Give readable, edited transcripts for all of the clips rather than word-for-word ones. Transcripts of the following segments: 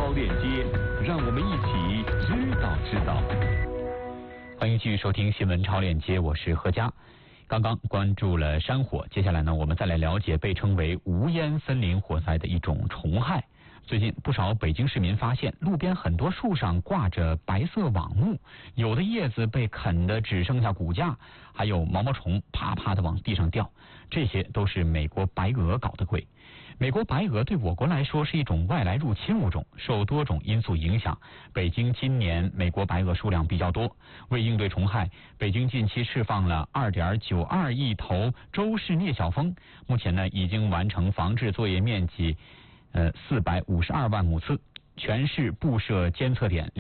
超链接，让我们一起知道。 欢迎继续收听新闻超链接，我是何佳。刚刚关注了山火，接下来呢，我们再来了解被称为无烟森林火灾的一种虫害。最近不少北京市民发现，路边很多树上挂着白色网目，有的叶子被啃得只剩下骨架，还有毛毛虫啪啪的往地上掉，这些都是美国白蛾搞的鬼。美国白蛾对我国来说是一种外来入侵物种，受多种因素影响，北京今年美国白蛾数量比较多。为应对虫害，北京近期释放了 2.92 亿头周氏聂小蜂，目前呢已经完成防治作业面积452万亩次，全市布设监测点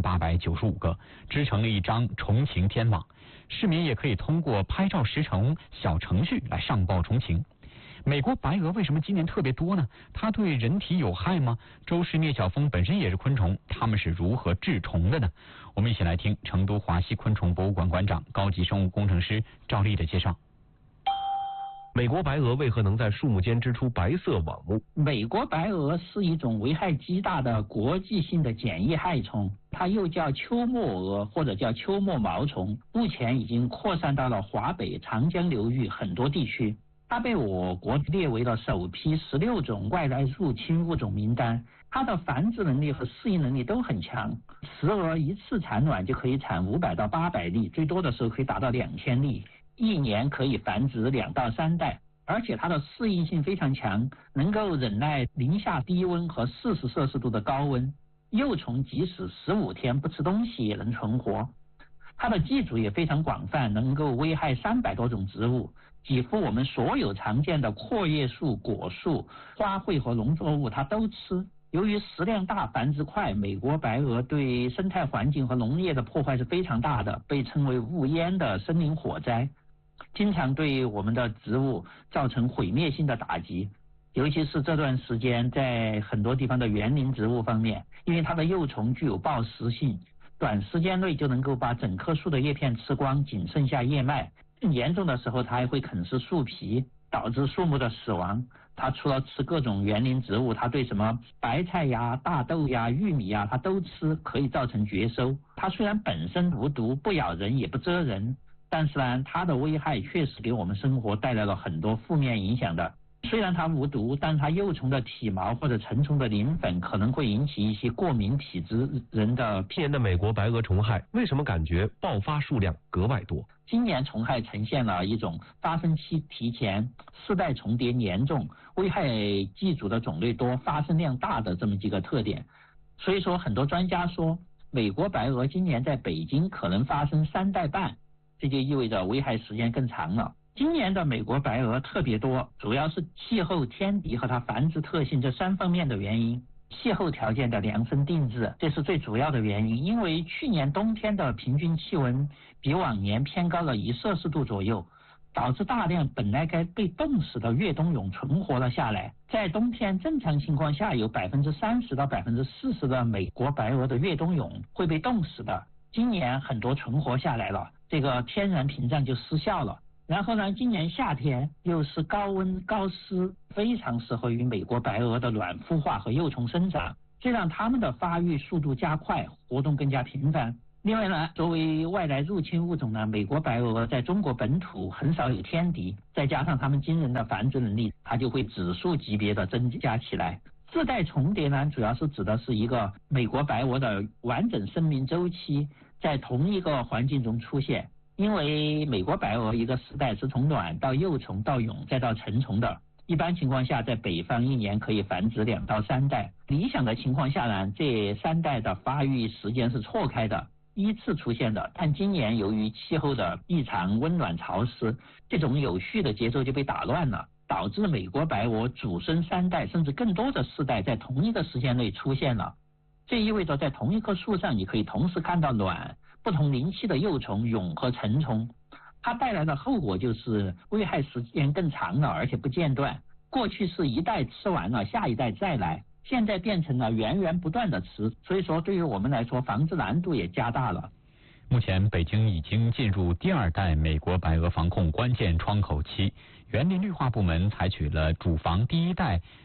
2895个，织成了一张虫情天网。市民也可以通过拍照时程小程序来上报虫情。美国白蛾为什么今年特别多呢？它对人体有害吗？周氏聂小蜂本身也是昆虫，它们是如何治虫的呢？我们一起来听成都华西昆虫博物馆馆长、高级生物工程师赵丽的介绍。 美国白蛾为何能在树木间织出白色网目？ 美国白蛾是一种危害极大的国际性的简易害虫，它又叫秋末蛾或者叫秋末毛虫，目前已经扩散到了华北、长江流域很多地区。它被我国列为了首批16种外来入侵物种名单，它的繁殖能力和适应能力都很强，雌蛾一次产卵就可以产500到800粒，最多的时候可以达到2000粒，一年可以繁殖2到3代，而且它的适应性非常强，能够忍耐零下低温和40摄氏度的高温，幼虫即使15天不吃东西也能存活。它的寄主也非常广泛，能够危害300多种植物，几乎我们所有常见的阔叶树、果树、花卉和农作物它都吃。由于食量大、繁殖快，美国白蛾对生态环境和农业的破坏是非常大的，被称为无烟的森林火灾，经常对我们的植物造成毁灭性的打击。尤其是这段时间在很多地方的园林植物方面，因为它的幼虫具有抱食性，短时间内就能够把整棵树的叶片吃光，仅剩下叶脉。更严重的时候，它还会啃食树皮，导致树木的死亡。它除了吃各种园林植物，它对什么白菜呀、大豆呀、玉米呀，它都吃，可以造成绝收。它虽然本身无毒，不咬人也不蛰人，但是呢，它的危害确实给我们生活带来了很多负面影响的。虽然它无毒，但它幼虫的体毛或者成虫的磷粉可能会引起一些过敏体质人的。 今年的美国白蛾虫害为什么感觉爆发数量格外多？ 今年虫害呈现了一种发生期提前、世代重叠严重、危害寄主的种类多、发生量大的这么几个特点。所以说，很多专家说，美国白蛾今年在北京可能发生3代半，这就意味着危害时间更长了。今年的美国白蛾特别多，主要是气候、天敌和它繁殖特性这3方面的原因。气候条件的量身定制，这是最主要的原因。因为去年冬天的平均气温比往年偏高了1摄氏度左右，导致大量本来该被冻死的越冬蛹存活了下来。在冬天正常情况下，有30%到40%的美国白蛾的越冬蛹会被冻死的。今年很多存活下来了，这个天然屏障就失效了。然后呢，今年夏天又是高温高湿，非常适合于美国白蛾的卵孵化和幼虫生长，这让它们的发育速度加快，活动更加频繁。另外呢，作为外来入侵物种呢，美国白蛾在中国本土很少有天敌，再加上它们惊人的繁殖能力，它就会指数级别的增加起来。世代重叠呢，主要是指的是一个美国白蛾的完整生命周期在同一个环境中出现。因为美国白蛾一个时代是从卵到幼虫到蛹再到成虫的，一般情况下在北方1年可以繁殖2到3代，理想的情况下呢，这3代的发育时间是错开的，依次出现的。但今年由于气候的异常温暖潮湿，这种有序的节奏就被打乱了，导致美国白蛾主生3代甚至更多的世代在同一个时间内出现了。这意味着在同一棵树上，你可以同时看到卵、不同龄期的幼虫、蛹和成虫。它带来的后果就是危害时间更长了，而且不间断。过去是一代吃完了，下一代再来，现在变成了源源不断的吃，所以说对于我们来说，防治难度也加大了。 目前北京已经进入第2代美国白蛾防控关键窗口期，园林绿化部门采取了主防第一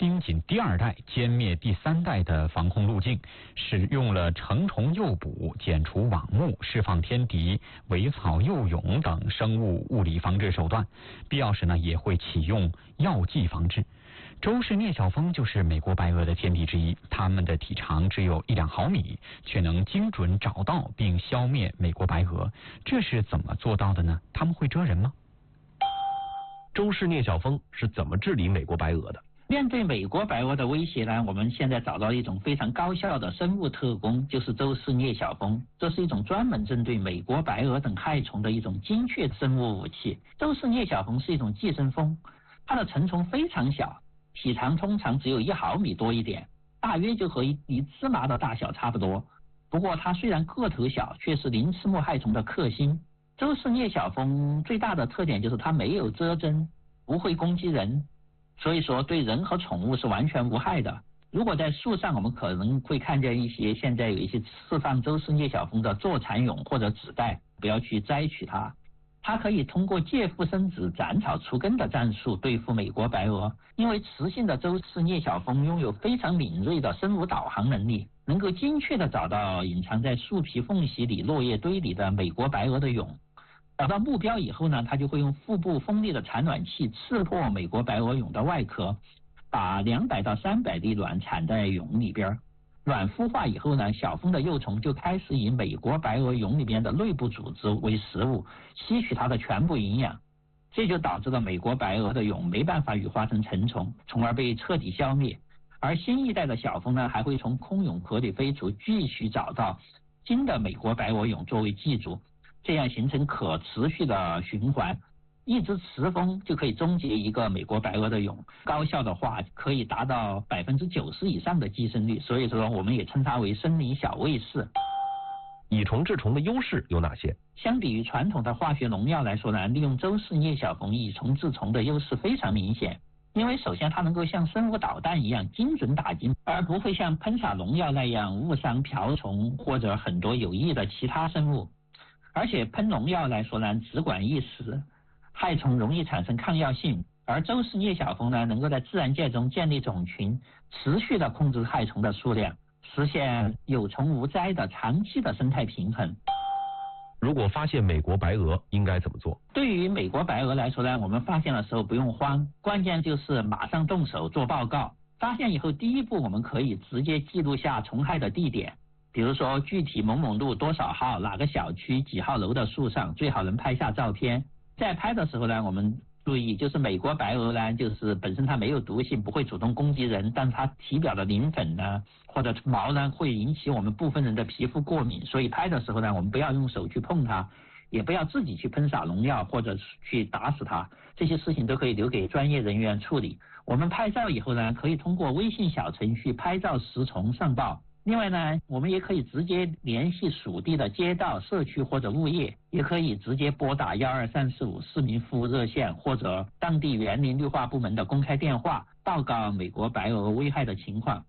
盯紧第2代，歼灭第3代的防控路径，使用了成虫诱捕、剪除网目、释放天敌、围草诱涌等生物物理防治手段，必要时呢也会启用药剂防治。周氏颞小蜂就是美国白蛾的天敌之一，它们的体长只有1-2毫米，却能精准找到并消灭美国白蛾。这是怎么做到的呢？它们会蛰人吗？ 周氏颞小蜂是怎么治理美国白蛾的？ 面对美国白蛾的威胁呢，我们现在找到一种非常高效的生物特工，就是周氏颞小蜂。这是一种专门针对美国白蛾等害虫的一种精确生物武器。周氏颞小蜂是一种寄生蜂，它的成虫非常小，体长通常只有1毫米多一点，大约就和一粒芝麻的大小差不多。不过它虽然个头小，却是鳞翅目害虫的克星。周氏颞小蜂最大的特点就是它没有蛰针，不会攻击人，所以说对人和宠物是完全无害的。如果在树上，我们可能会看见现在有一些释放周氏颞小蜂的坐蚕蛹或者纸袋，不要去摘取它。它可以通过借腹生子、斩草除根的战术对付美国白蛾，因为雌性的周氏颞小蜂拥有非常敏锐的生物导航能力，能够精确地找到隐藏在树皮缝隙里、落叶堆里的美国白蛾的蛹。找到目标以后呢，它就会用腹部锋利的产卵器刺破美国白蛾蛹的外壳，把200到300粒卵产在蛹里边。卵孵化以后呢，小蜂的幼虫就开始以美国白蛾蛹里边的内部组织为食物，吸取它的全部营养，这就导致了美国白蛾的蛹没办法羽化成成虫，从而被彻底消灭。而新一代的小蜂呢，还会从空蛹壳里飞出，继续找到新的美国白蛾蛹作为寄主，这样形成可持续的循环。一只雌蜂就可以终结一个美国白蛾的蛹，高效的话可以达到90%以上的寄生率，所以说我们也称它为森林小卫士。 以虫治虫的优势有哪些？ 相比于传统的化学农药来说呢，利用周氏颞小蜂以虫治虫的优势非常明显。因为首先它能够像生物导弹一样精准打击，而不会像喷洒农药那样误伤瓢虫或者很多有益的其他生物。而且喷农药来说呢，只管一时，害虫容易产生抗药性，而周氏颞小蜂呢，能够在自然界中建立种群，持续的控制害虫的数量，实现有虫无灾的长期的生态平衡。 如果发现美国白蛾应该怎么做？ 对于美国白蛾来说呢，我们发现的时候不用慌，关键就是马上动手做报告。发现以后，第一步我们可以直接记录下虫害的地点，比如说具体某某路多少号，哪个小区几号楼的树上，最好能拍下照片。在拍的时候呢，我们注意，就是美国白蛾呢，就是本身它没有毒性，不会主动攻击人，但它体表的鳞粉呢或者毛呢会引起我们部分人的皮肤过敏，所以拍的时候呢，我们不要用手去碰它，也不要自己去喷洒农药或者去打死它，这些事情都可以留给专业人员处理。我们拍照以后呢，可以通过微信小程序拍照识虫上报。另外呢，我们也可以直接联系属地的街道、社区或者物业，也可以直接拨打12345市民服务热线或者当地园林绿化部门的公开电话，报告美国白蛾危害的情况。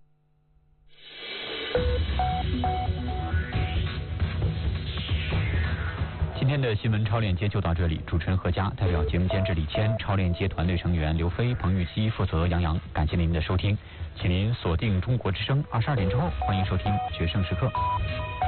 今天的新闻超链接就到这里，主持人何佳，代表节目监制李谦，超链接团队成员刘飞、彭玉熙，负责杨洋。感谢您的收听，请您锁定中国之声，22点之后欢迎收听《决胜时刻》。